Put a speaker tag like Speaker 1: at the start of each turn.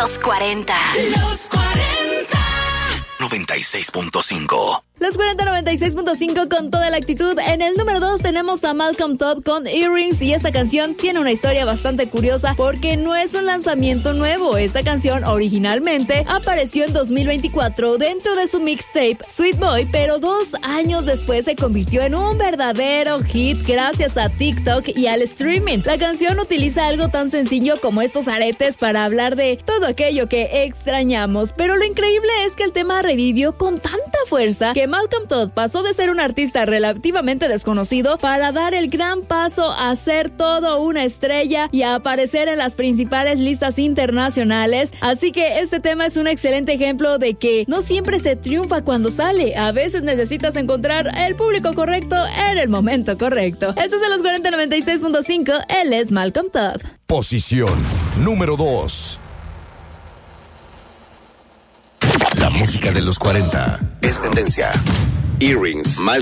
Speaker 1: Los 40.
Speaker 2: Los 40.
Speaker 3: 96.5.
Speaker 4: Los 40-96.5 con toda la actitud. En el número 2 tenemos a Malcolm Todd con Earrings, y esta canción tiene una historia bastante curiosa porque no es un lanzamiento nuevo. Esta canción originalmente apareció en 2024 dentro de su mixtape Sweet Boy, pero 2 años después se convirtió en un verdadero hit gracias a TikTok y al streaming. La canción utiliza algo tan sencillo como estos aretes para hablar de todo aquello que extrañamos, pero lo increíble es que el tema revivió con tanta fuerza que Malcolm Todd pasó de ser un artista relativamente desconocido para dar el gran paso a ser todo una estrella y a aparecer en las principales listas internacionales. Así que este tema es un excelente ejemplo de que no siempre se triunfa cuando sale. A veces necesitas encontrar el público correcto en el momento correcto. Esto es en los 40-96.5. Él es Malcolm Todd.
Speaker 5: Posición número 2. La música de los 40 es tendencia. Earrings,